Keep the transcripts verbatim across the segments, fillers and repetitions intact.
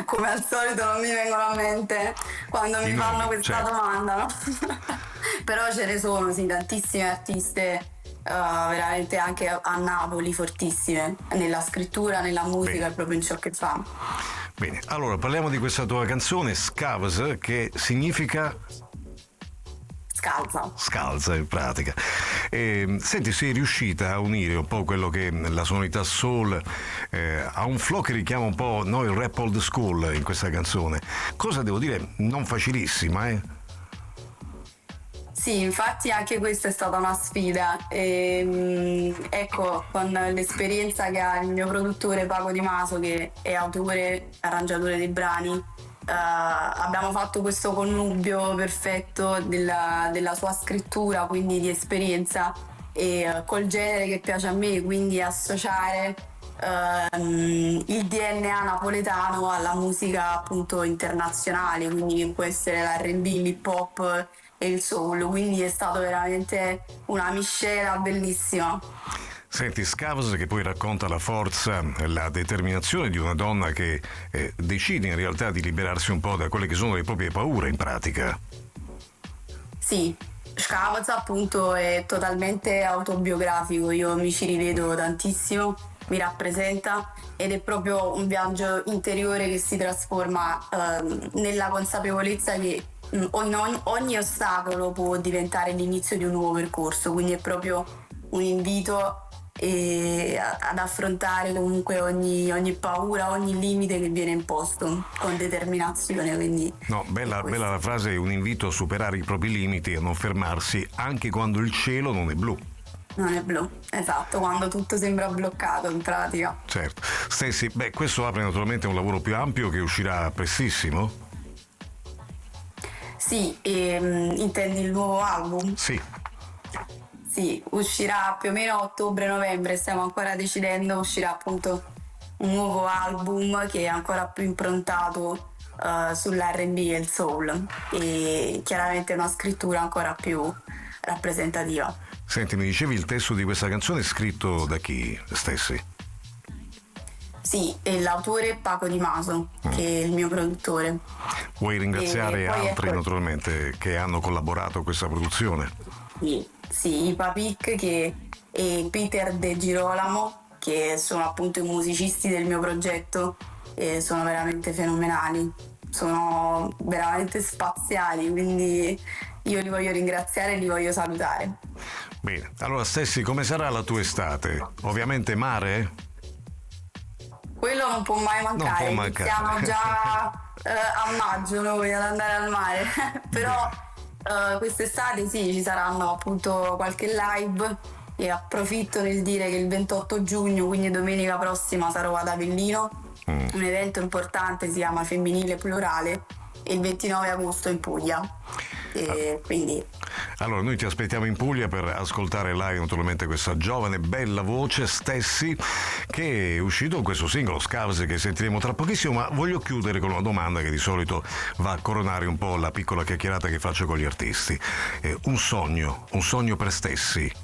come al solito non mi vengono a mente quando mi I fanno nomi, questa certo. domanda, no? Però ce ne sono, sì, tantissime artiste uh, veramente anche a Napoli fortissime nella scrittura, nella musica Bene. e proprio in ciò che fa. Bene, allora parliamo di questa tua canzone Scavs, che significa Scalza. scalza in pratica. E, senti, sei riuscita a unire un po' quello che è la sonorità soul eh, a un flow che richiama un po' no, il rap old school in questa canzone. Cosa devo dire? Non facilissima, eh? Sì, infatti anche questa è stata una sfida. E, ecco, con l'esperienza che ha il mio produttore Paco Di Maso, che è autore e arrangiatore dei brani, Uh, abbiamo fatto questo connubio perfetto della, della sua scrittura, quindi di esperienza, e uh, col genere che piace a me, quindi associare uh, il D N A napoletano alla musica appunto internazionale, quindi che può essere l'R and B, l'hip hop e il soul, quindi è stato veramente una miscela bellissima. Senti, Scavs che poi racconta la forza, la determinazione di una donna che eh, decide in realtà di liberarsi un po' da quelle che sono le proprie paure in pratica. Sì, Scavs appunto è totalmente autobiografico, io mi ci rivedo tantissimo, mi rappresenta ed è proprio un viaggio interiore che si trasforma eh, nella consapevolezza che mh, ogni, ogni ostacolo può diventare l'inizio di un nuovo percorso, quindi è proprio un invito e ad affrontare comunque ogni, ogni paura, ogni limite che viene imposto con determinazione. Quindi no, bella, bella la frase, è un invito a superare i propri limiti e a non fermarsi anche quando il cielo non è blu. Non è blu, esatto, quando tutto sembra bloccato in pratica. Certo. Stessi, beh, questo apre naturalmente un lavoro più ampio che uscirà prestissimo? Sì, e, um, intendi il nuovo album? Sì. Sì, uscirà più o meno a ottobre-novembre, stiamo ancora decidendo, uscirà appunto un nuovo album che è ancora più improntato uh, sull'R and B e il soul e chiaramente una scrittura ancora più rappresentativa. Senti, mi dicevi il testo di questa canzone è scritto da chi, Stessi? Sì, e l'autore è Paco Di Maso, mm. che è il mio produttore. Vuoi ringraziare altri ecco, naturalmente che hanno collaborato a questa produzione? Sì, sì, i Papic che, e Peter De Girolamo, che sono appunto i musicisti del mio progetto e sono veramente fenomenali, sono veramente spaziali, quindi io li voglio ringraziare e li voglio salutare. Bene, allora Stessi, come sarà la tua estate? Ovviamente mare? Quello non può mai mancare, non può mancare. Siamo già eh, a maggio noi ad andare al mare, però eh, quest'estate sì, ci saranno appunto qualche live e approfitto nel dire che il ventotto giugno, quindi domenica prossima, sarò ad Avellino, mm. un evento importante, si chiama Femminile Plurale, e il ventinove agosto in Puglia. E quindi allora noi ti aspettiamo in Puglia per ascoltare live naturalmente questa giovane bella voce Stessi, che è uscito con questo singolo Scavs che sentiremo tra pochissimo, ma voglio chiudere con una domanda che di solito va a coronare un po' la piccola chiacchierata che faccio con gli artisti. Eh, un sogno, un sogno per Stessi.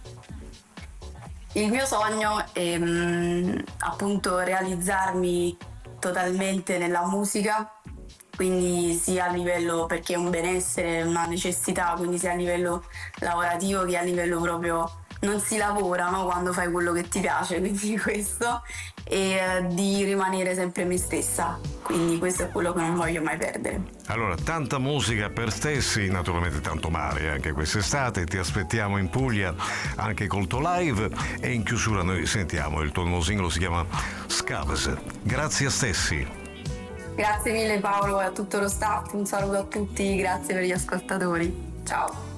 Il mio sogno è mh, appunto realizzarmi totalmente nella musica, quindi sia a livello, perché è un benessere, una necessità, quindi sia a livello lavorativo che a livello proprio non si lavora, no? Quando fai quello che ti piace, quindi questo, e uh, di rimanere sempre me stessa, quindi questo è quello che non voglio mai perdere. Allora, tanta musica per Stessi, naturalmente tanto mare anche quest'estate, ti aspettiamo in Puglia anche col tuo live e in chiusura noi sentiamo il tuo nuovo singolo, si chiama Scavs. Grazie a Stessi. Grazie mille Paolo e a tutto lo staff, un saluto a tutti, grazie per gli ascoltatori, ciao.